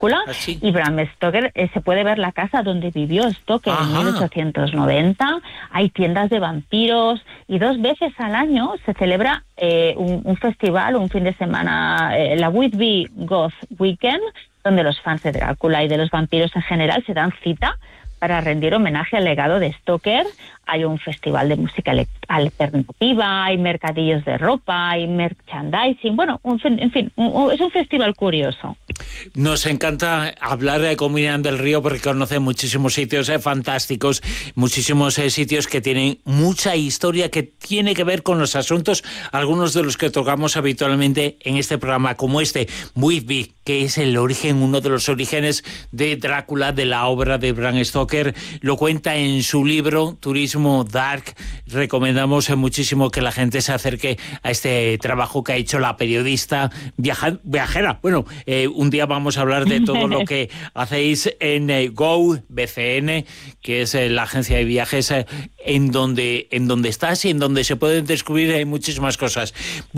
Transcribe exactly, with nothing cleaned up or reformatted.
Drácula. ¿Ah, sí? Y Bram Stoker, eh, se puede ver la casa donde vivió Stoker Ajá. en mil ochocientos noventa. Hay tiendas de vampiros y dos veces al año se celebra eh, un, un festival, un fin de semana, eh, la Whitby Goth Weekend, donde los fans de Drácula y de los vampiros en general se dan cita para rendir homenaje al legado de Stoker. Hay un festival de música alternativa, hay mercadillos de ropa, hay merchandising. Bueno, un, en fin, un, es un festival curioso. Nos encanta hablar de con Miriam del Río porque conoce muchísimos sitios eh, fantásticos, muchísimos eh, sitios que tienen mucha historia que tiene que ver con los asuntos, algunos de los que tocamos habitualmente en este programa, como este, Whitby, que es el origen, uno de los orígenes de Drácula, de la obra de Bram Stoker. Lo cuenta en su libro Turismo Dark. Recomendamos eh, muchísimo que la gente se acerque a este trabajo que ha hecho la periodista viaja, viajera. Bueno, eh, un día vamos a hablar de todo lo que hacéis en eh, Go B C N, que es eh, la agencia de viajes eh, en donde en donde estás y en donde se pueden descubrir eh, muchísimas cosas.